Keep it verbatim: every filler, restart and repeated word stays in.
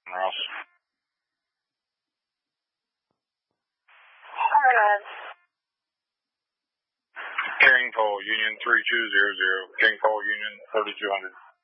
Ross. Carrying pole, Union three two zero zero. Carrying pole, Union thirty-two hundred.